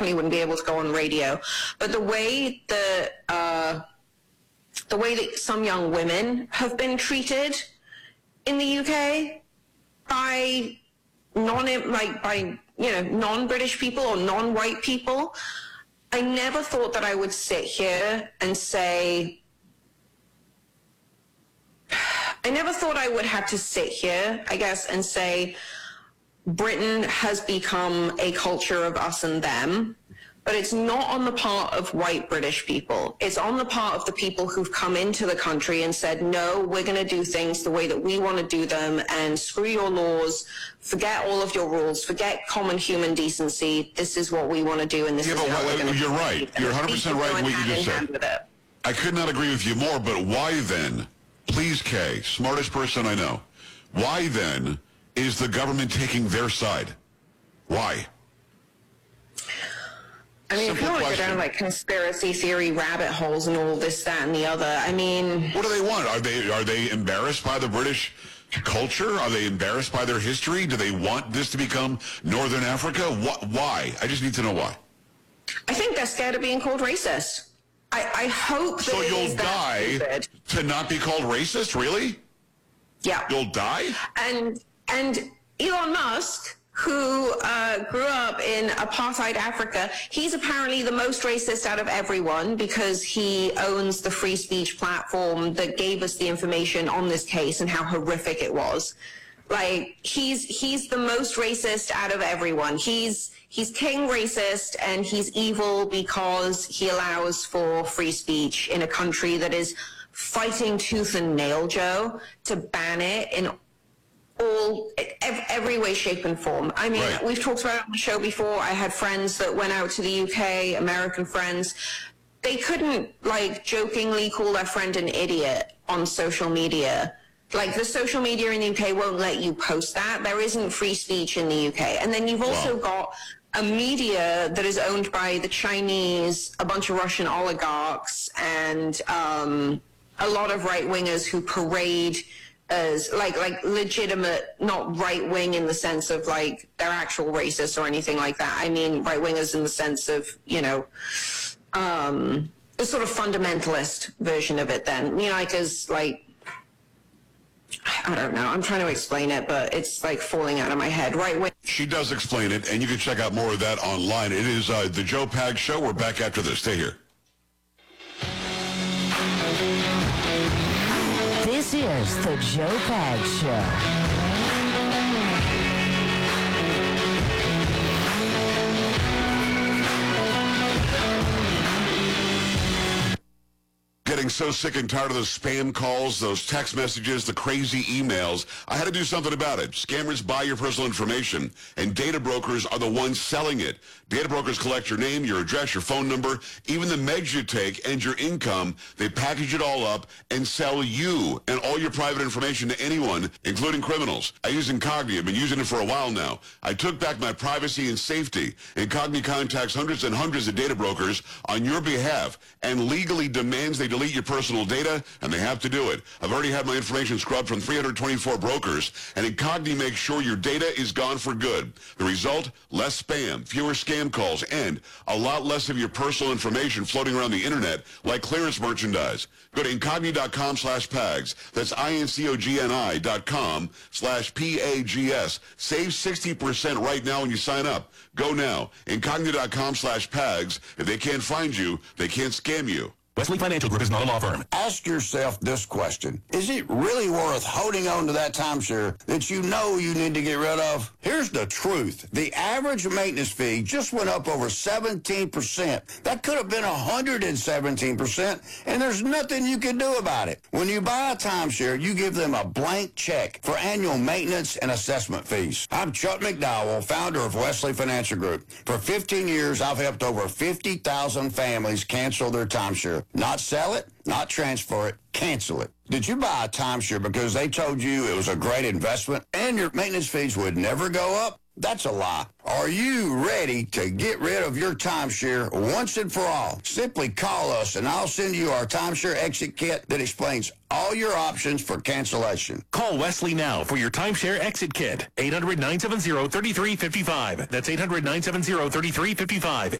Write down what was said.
definitely wouldn't be able to go on radio. But the way that some young women have been treated in the UK by non-British people or non-white people, I never thought that I would sit here and say, I never thought I would have to sit here, I guess, and say Britain has become a culture of us and them, but it's not on the part of white British people. It's on the part of the people who've come into the country and said, no, we're going to do things the way that we want to do them, and screw your laws, forget all of your rules, forget common human decency. This is what we want to do, and this is how we're going to do it. You're right. You're 100% right in what you just said. I could not agree with you more, but why then, please, Kay, smartest person I know, why then is the government taking their side? Why? I mean, if you want to go down like conspiracy theory rabbit holes and all this, that, and the other, I mean... What do they want? Are they embarrassed by the British culture? Are they embarrassed by their history? Do they want this to become Northern Africa? Why? I just need to know why. I think they're scared of being called racist. I hope that so you'll die to not be called racist? Really? Yeah. You'll die? And Elon Musk, who grew up in apartheid Africa, he's apparently the most racist out of everyone because he owns the free speech platform that gave us the information on this case and how horrific it was. Like, he's the most racist out of everyone. He's king racist, and he's evil because he allows for free speech in a country that is fighting tooth and nail, Joe, to ban it in every way, shape, and form. I mean, We've talked about it on the show before. I had friends that went out to the UK, American friends. They couldn't, like, jokingly call their friend an idiot on social media. Like, the social media in the UK won't let you post that. There isn't free speech in the UK. And then you've also got a media that is owned by the Chinese, a bunch of Russian oligarchs, and a lot of right-wingers who parade as like legitimate, not right-wing in the sense of like they're actual racists or anything like that. I mean right-wingers in the sense of, you know, a sort of fundamentalist version of it then. You know, like as like, I don't know. I'm trying to explain it, but it's like falling out of my head. Right-wing. She does explain it, and you can check out more of that online. It is the Joe Pags Show. We're back after this. Stay here. This is the Joe Pags Show. Getting so sick and tired of those spam calls, those text messages, the crazy emails. I had to do something about it. Scammers buy your personal information, and data brokers are the ones selling it. Data brokers collect your name, your address, your phone number, even the meds you take, and your income. They package it all up and sell you and all your private information to anyone, including criminals. I use Incogni. I've been using it for a while now. I took back my privacy and safety. Incogni contacts hundreds and hundreds of data brokers on your behalf and legally demands they delete your personal data, and they have to do it. I've already had my information scrubbed from 324 brokers, and Incogni makes sure your data is gone for good. The result? Less spam, fewer scam calls, and a lot less of your personal information floating around the internet like clearance merchandise. Go to Incogni.com/Pags. That's INCOGNI.com/PAGS. Save 60% right now when you sign up. Go now. Incogni.com/Pags. If they can't find you, they can't scam you. Wesley Financial Group is not a law firm. Ask yourself this question. Is it really worth holding on to that timeshare that you know you need to get rid of? Here's the truth. The average maintenance fee just went up over 17%. That could have been 117%, and there's nothing you can do about it. When you buy a timeshare, you give them a blank check for annual maintenance and assessment fees. I'm Chuck McDowell, founder of Wesley Financial Group. For 15 years, I've helped over 50,000 families cancel their timeshare. Not sell it, not transfer it, cancel it. Did you buy a timeshare because they told you it was a great investment and your maintenance fees would never go up? That's a lie. Are you ready to get rid of your timeshare once and for all? Simply call us and I'll send you our timeshare exit kit that explains all your options for cancellation. Call Wesley now for your timeshare exit kit. 800-970-3355. That's 800-970-3355.